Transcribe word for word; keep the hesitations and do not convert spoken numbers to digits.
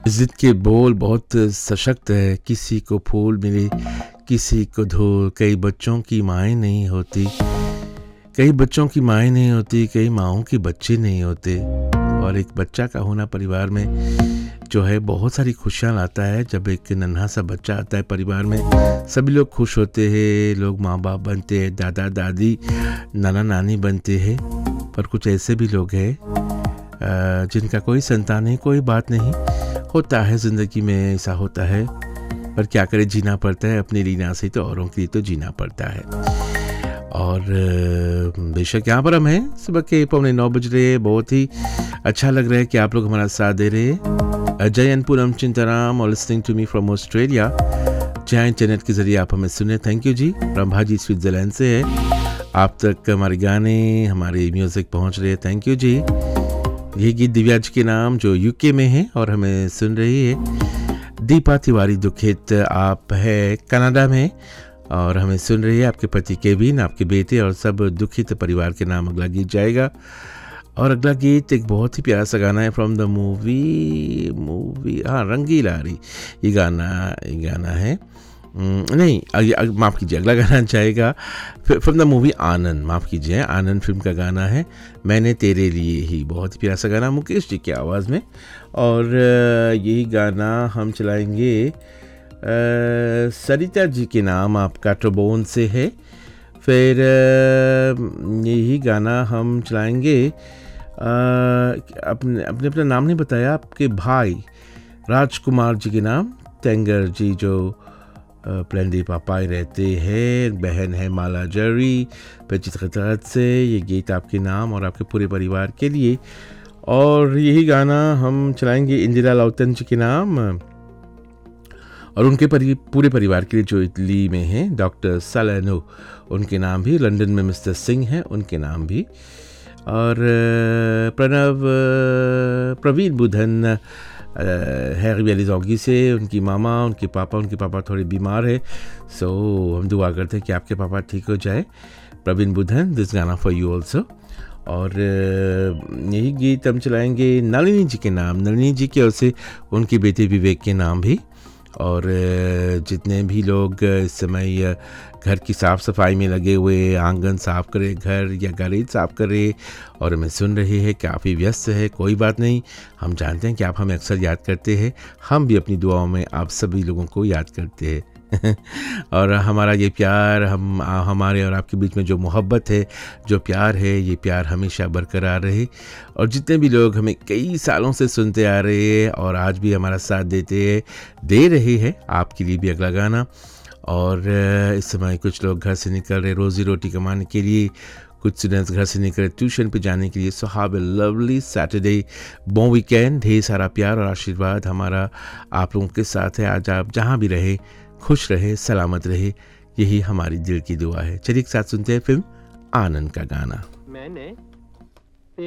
जिद के बोल बहुत सशक्त है। किसी को फूल मिले किसी को धूल, कई बच्चों की माएँ नहीं होती, कई बच्चों की माएँ नहीं होती, कई माँओं के बच्चे नहीं होते। और एक बच्चा का होना परिवार में जो है बहुत सारी खुशियाँ लाता है। जब एक नन्हा सा बच्चा आता है परिवार में, सभी लोग खुश होते हैं, लोग माँ बाप बनते हैं, दादा दादी नाना नानी बनते हैं। पर कुछ ऐसे भी लोग हैं जिनका कोई संतान नहीं, कोई बात नहीं, होता है ज़िंदगी में, ऐसा होता है। पर क्या करे, जीना पड़ता है अपनी लीना से, तो औरों के लिए तो जीना पड़ता है। और बेशक यहाँ पर हम हैं, सुबह के पौने नौ बज रहे हैं। बहुत ही अच्छा लग रहा है कि आप लोग हमारा साथ दे रहे हैं। अजय अनपुरम चिंताराम और listening to me from Australia, जहाँ इंटरनेट के ज़रिए आप हमें सुने। Thank you ji. Brahma ji Switzerland से है, आप तक हमारे गाने, हमारे म्यूज़िक पहुँच रहे हैं। थैंक यू जी। ये गीत दिव्या जी के नाम जो यूके में है और हमें सुन रही है। दीपा तिवारी दुखित, आप है कनाडा में और हमें सुन रही है। आपके पति केविन, आपके बेटे और सब दुखित परिवार के नाम अगला गीत जाएगा। और अगला गीत एक बहुत ही प्यारा सा गाना है फ्रॉम द मूवी मूवी हाँ रंगीला री, ये गाना ये गाना है नहीं माफ़ कीजिए, अगला गाना जाएगा फ्रॉम द मूवी आनंद, माफ़ कीजिए, आनंद फिल्म का गाना है मैंने तेरे लिए ही। बहुत ही प्यारा सा गाना मुकेश जी की आवाज़ में। और यही गाना हम चलाएंगे सरिता जी के नाम, आपका ट्रोबोन से है। फिर यही गाना हम चलाएंगे, अपने अपने अपना नाम नहीं बताया, आपके भाई राजकुमार जी के नाम, तेंगर जी जो प्लेंडी पापाई रहते हैं, बहन है माला जरी पचित खतरत से। ये गीत आपके नाम और आपके पूरे परिवार के लिए। और यही गाना हम चलाएंगे इंदिरा लाउतन जी के नाम और उनके परि, पूरे परिवार के लिए जो इटली में हैं, डॉक्टर सालानो उनके नाम भी, लंदन में मिस्टर सिंह हैं उनके नाम भी। और प्रणव प्रवीण बुधन है रियलिज़ोगी से, उनकी मामा, उनके पापा, उनके पापा थोड़े बीमार है, सो हम दुआ करते हैं कि आपके पापा ठीक हो जाए। प्रवीण बुधन, दिस गाना फॉर यू ऑल्सो। और यही गीत हम चलाएंगे नलिनी जी के नाम, नलिनी जी की ओर से उनके बेटे विवेक के नाम भी। और जितने भी लोग इस समय घर की साफ़ सफाई में लगे हुए, आंगन साफ़ करे, घर या गैरेज साफ़ करे और हमें सुन रहे हैं, काफ़ी व्यस्त है, कोई बात नहीं, हम जानते हैं कि आप हमें अक्सर याद करते हैं, हम भी अपनी दुआओं में आप सभी लोगों को याद करते हैं। और हमारा ये प्यार, हम हमारे और आपके बीच में जो मोहब्बत है, जो प्यार है, ये प्यार हमेशा बरकरार रहे। और जितने भी लोग हमें कई सालों से सुनते आ रहे हैं और आज भी हमारा साथ देते हैं, दे रहे हैं, आपके लिए भी अगला गाना। और इस समय कुछ लोग घर से निकल रहे रोज़ी रोटी कमाने के लिए, कुछ स्टूडेंट्स घर से निकल ट्यूशन पे जाने के लिए। So have a lovely Saturday, Bon weekend. ढेर सारा प्यार और आशीर्वाद हमारा आप लोगों के साथ है। आज आप जहाँ भी रहे, खुश रहे, सलामत रहे, यही हमारी दिल की दुआ है। चलिए एक साथ सुनते हैं फिल्म आनंद का गाना। मैंने